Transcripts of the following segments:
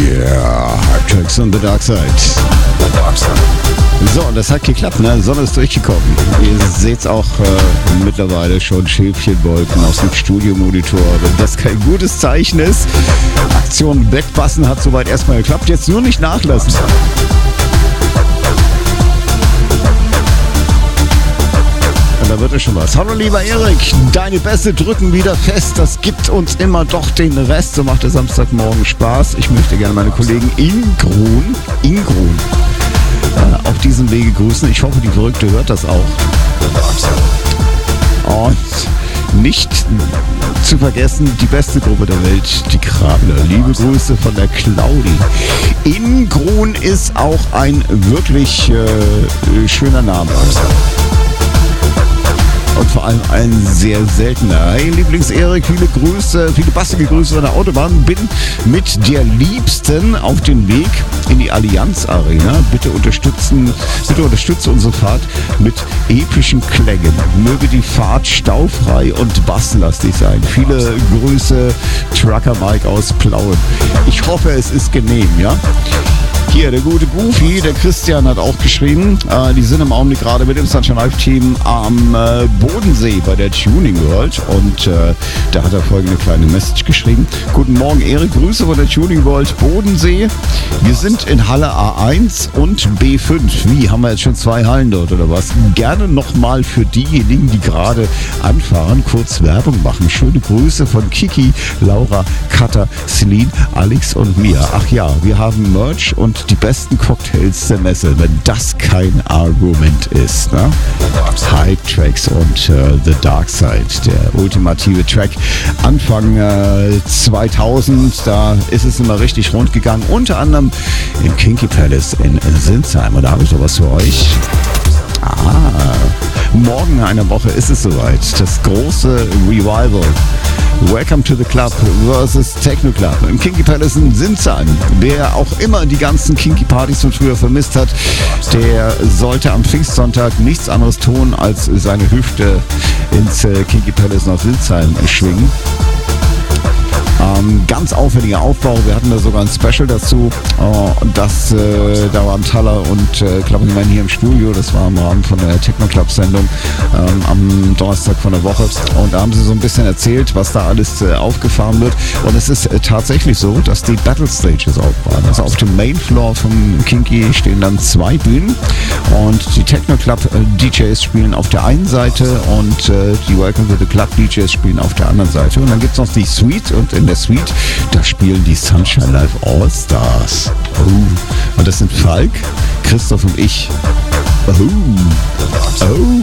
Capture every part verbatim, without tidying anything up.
Yeah, Hype-Tracks on the Dark Side. The Dark Side. So, das hat geklappt, ne? Die Sonne ist durchgekommen. Ihr seht's auch äh, mittlerweile schon Schäfchenwolken aus dem Studiomonitor. Wenn das kein gutes Zeichen ist. Aktion Backbassen hat soweit erstmal geklappt. Jetzt nur nicht nachlassen. Da wird es schon was. Hallo lieber Erik, deine Bässe drücken wieder fest. Das gibt uns immer doch den Rest. So macht der Samstagmorgen Spaß. Ich möchte gerne meine Kollegen Ingrun, Ingrun äh, auf diesem Wege grüßen. Ich hoffe, die Verrückte hört das auch. Und nicht zu vergessen, die beste Gruppe der Welt, die Krabler. Liebe Grüße von der Claudi. Ingrun ist auch ein wirklich äh, schöner Name. Und vor allem ein sehr seltener. Hey Lieblings-Erik, viele Grüße, viele bassige Grüße von der Autobahn. Bin mit der Liebsten auf den Weg in die Allianz Arena. Bitte unterstützen, bitte unterstütze unsere Fahrt mit epischen Klängen. Möge die Fahrt staufrei und basslastig sein. Viele Grüße, Trucker Mike aus Plauen. Ich hoffe, es ist genehm, ja? Hier, der gute Goofy, der Christian hat auch geschrieben, äh, die sind im Augenblick gerade mit dem Sunshine Live Team am äh, Bodensee bei der Tuning World und äh, da hat er folgende kleine Message geschrieben. Guten Morgen Erik, Grüße von der Tuning World Bodensee. Wir sind in Halle A eins und B fünf. Wie, haben wir jetzt schon zwei Hallen dort oder was? Gerne nochmal für diejenigen, die gerade anfahren, kurz Werbung machen. Schöne Grüße von Kiki, Laura, Katha, Celine, Alex und mir. Ach ja, wir haben Merch und die besten Cocktails der Messe, wenn das kein Argument ist. Ne? Hype-Tracks und äh, The Dark Side, der ultimative Track. Anfang äh, zweitausend, da ist es immer richtig rund gegangen, unter anderem im Kinky Palace in Sinsheim. Und da habe ich doch was für euch. Ah, morgen in einer Woche ist es soweit. Das große Revival. Welcome to the Club versus Techno Club im Kinky Palace in Sinsheim. Wer auch immer die ganzen Kinky Partys von früher vermisst hat, der sollte am Pfingstsonntag nichts anderes tun, als seine Hüfte ins äh, Kinky Palace nach Sinsheim schwingen. Ähm, ganz aufwendiger Aufbau. Wir hatten da sogar ein Special dazu. Äh, das, äh, da waren Thaler und äh, Klappermann hier im Studio. Das war im Rahmen von der Techno Club Sendung ähm, am Donnerstag von der Woche. Und da haben sie so ein bisschen erzählt, was da alles äh, aufgefahren wird. Und es ist äh, tatsächlich so, dass die Battle Stages aufbauen. Also auf dem Main Floor vom Kinky stehen dann zwei Bühnen. Und die Techno Club äh, D Js spielen auf der einen Seite und äh, die Welcome to the Club D Js spielen auf der anderen Seite. Und dann gibt es noch die Suite und in der Suite, da spielen die Sunshine Live All-Stars. Oh. Und das sind Falk, Christoph und ich. Oh. Oh.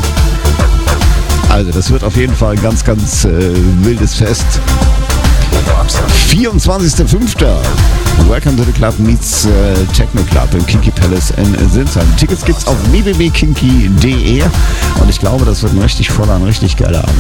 Also das wird auf jeden Fall ein ganz, ganz äh, wildes Fest. vierundzwanzigster fünfter Welcome to the Club meets äh, Techno Club im Kinky Palace in Sinsheim. Tickets gibt's auf w w w punkt kinky punkt d e und ich glaube, das wird ein richtig voller, ein richtig geiler Abend.